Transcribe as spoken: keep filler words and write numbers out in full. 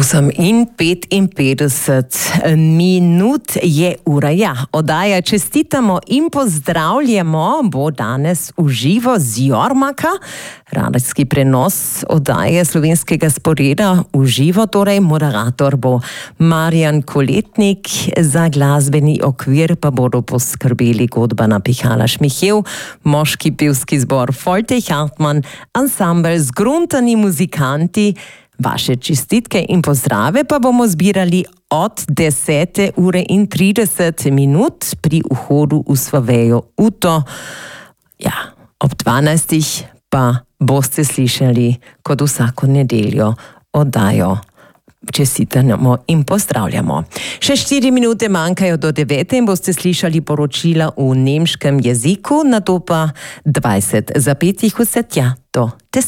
osem in petinpetdeset minut je ura. Ja, oddaja Čestitamo in pozdravljamo bo danes v živo z Jormaka. Radijski prenos oddaje slovenskega sporeda v živo, torej moderator bo Marjan Koletnik, za glasbeni okvir pa bodo poskrbeli Godba Pihala Šmihev, moški pevski zbor Folte Hartmann, ansambel Zgruntani muzikanti. Vaše čestitke in pozdrave pa bomo zbirali od desete ure in trideset minut pri vhodu v Slovejo Uto. Ja, ob dvanajstih pa boste slišali kot vsako nedeljo oddajo Čestitamo in pozdravljamo. Še štiri minute manjkajo do devete in boste slišali poročila v nemškem jeziku, nato pa dvajset zapetih vse tja do desete.